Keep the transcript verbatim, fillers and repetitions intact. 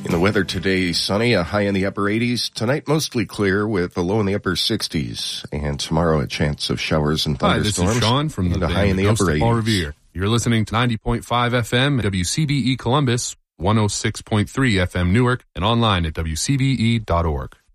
In the weather today, sunny, a high in the upper eighties. Tonight, mostly clear with a low in the upper sixties. And tomorrow, a chance of showers and thunderstorms. Hi, this is Sean from the and a high in the Ghost upper of Paul eighties. Revere. You're listening to ninety point five F M at W C B E Columbus, one oh six point three F M Newark, and online at W C B E dot org.